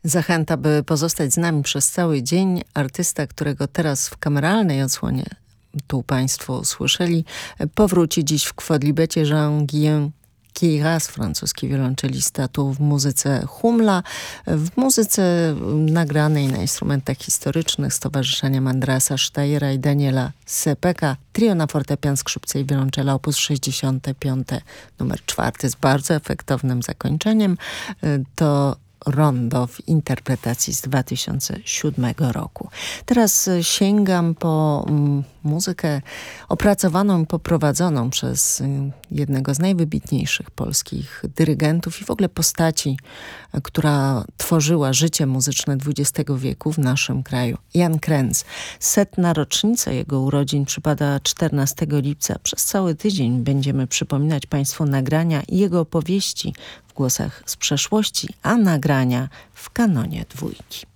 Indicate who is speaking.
Speaker 1: Zachęta, by pozostać z nami przez cały dzień. Artysta, którego teraz w kameralnej odsłonie tu Państwo słyszeli, powróci dziś w Quodlibecie Jean-Guillaume Queyras, francuski wiolonczelista, tu w muzyce Hummla, w muzyce nagranej na instrumentach historycznych Stowarzyszenia Mandrasa Steyera i Daniela Sepeka. Trio na fortepian, skrzypce i wiolonczela op. 65, numer 4 z bardzo efektownym zakończeniem. To rondo w interpretacji z 2007 roku. Teraz sięgam po muzykę opracowaną i poprowadzoną przez jednego z najwybitniejszych polskich dyrygentów i w ogóle postaci, która tworzyła życie muzyczne XX wieku w naszym kraju. Jan Krenz. 100. rocznica jego urodzin przypada 14 lipca. Przez cały tydzień będziemy przypominać Państwu nagrania i jego opowieści w głosach z przeszłości, a nagrania w kanonie dwójki.